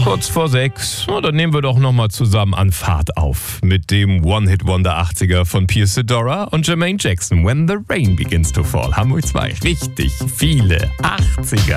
kurz vor 6. Na, dann nehmen wir doch nochmal zusammen an Fahrt auf. Mit dem One-Hit-Wonder 80er von Pierce Sedora und Jermaine Jackson. When the Rain Begins to Fall. Hamburg 2. Richtig viele 80er.